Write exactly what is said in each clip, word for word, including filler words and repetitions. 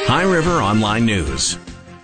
High River Online News.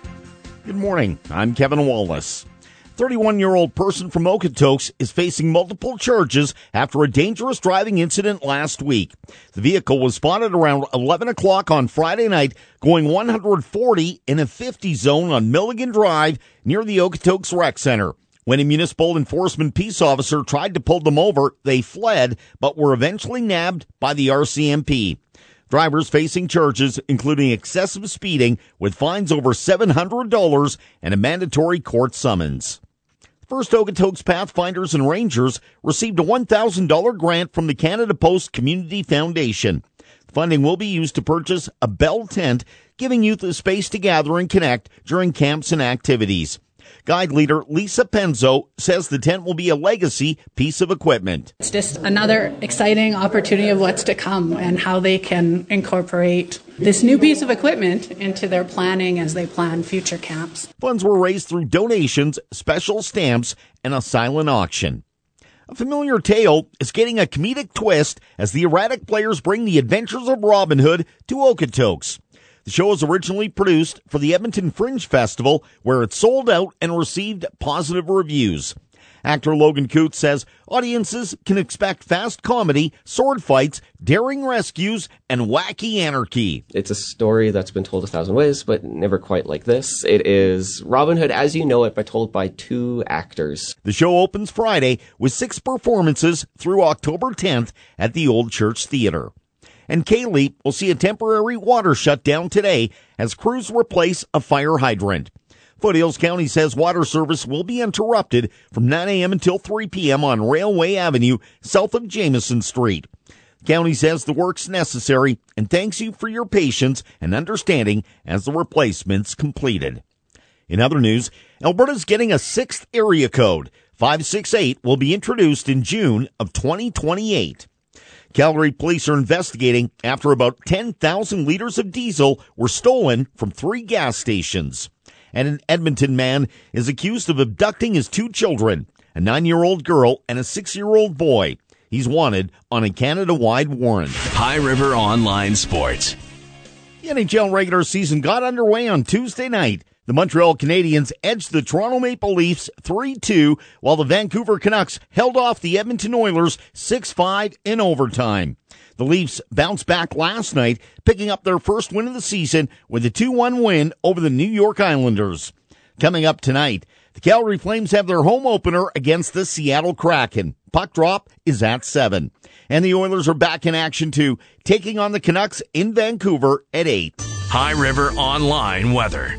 Good morning. I'm Kevin Wallace. thirty-one-year-old person from Okotoks is facing multiple charges after a dangerous driving incident last week. The vehicle was spotted around eleven o'clock on Friday night going one hundred forty in a fifty zone on Milligan Drive near the Okotoks Rec Center. When a municipal enforcement peace officer tried to pull them over, they fled but were eventually nabbed by the R C M P. Drivers facing charges including excessive speeding with fines over seven hundred dollars and a mandatory court summons. First Okotoks Pathfinders and Rangers received a one thousand dollars grant from the Canada Post Community Foundation. Funding will be used to purchase a Bell tent, giving youth a space to gather and connect during camps and activities. Guide leader Lisa Penzo says the tent will be a legacy piece of equipment. It's just another exciting opportunity of what's to come and how they can incorporate this new piece of equipment into their planning as they plan future camps. Funds were raised through donations, special stamps, and a silent auction. A familiar tale is getting a comedic twist as the erratic players bring the adventures of Robin Hood to Okotoks. The show was originally produced for the Edmonton Fringe Festival, where it sold out and received positive reviews. Actor Logan Coote says audiences can expect fast comedy, sword fights, daring rescues, and wacky anarchy. It's a story that's been told a thousand ways, but never quite like this. It is Robin Hood as you know it, but told by two actors. The show opens Friday with six performances through October tenth at the Old Church Theatre. And Kaylee will see a temporary water shutdown today as crews replace a fire hydrant. Foothills County says water service will be interrupted from nine a.m. until three p.m. on Railway Avenue south of Jameson Street. The county says the work's necessary and thanks you for your patience and understanding as the replacement's completed. In other news, Alberta's getting a sixth area code. five six eight will be introduced in June of twenty twenty-eight. Calgary police are investigating after about ten thousand liters of diesel were stolen from three gas stations. And an Edmonton man is accused of abducting his two children, a nine-year-old girl and a six-year-old boy. He's wanted on a Canada-wide warrant. High River Online Sports. The N H L regular season got underway on Tuesday night. The Montreal Canadiens edged the Toronto Maple Leafs three two, while the Vancouver Canucks held off the Edmonton Oilers six five in overtime. The Leafs bounced back last night, picking up their first win of the season with a two one win over the New York Islanders. Coming up tonight, the Calgary Flames have their home opener against the Seattle Kraken. Puck drop is at seven. And the Oilers are back in action too, taking on the Canucks in Vancouver at eight. High River Online weather.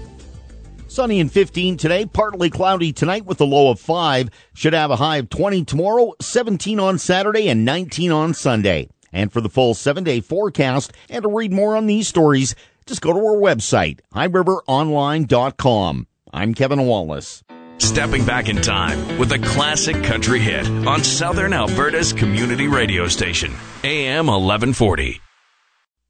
Sunny and fifteen today, partly cloudy tonight with a low of five. Should have a high of twenty tomorrow, seventeen on Saturday, and nineteen on Sunday. And for the full seven-day forecast and to read more on these stories, just go to our website, high river online dot com. I'm Kevin Wallace. Stepping back in time with a classic country hit on Southern Alberta's community radio station, A M eleven forty.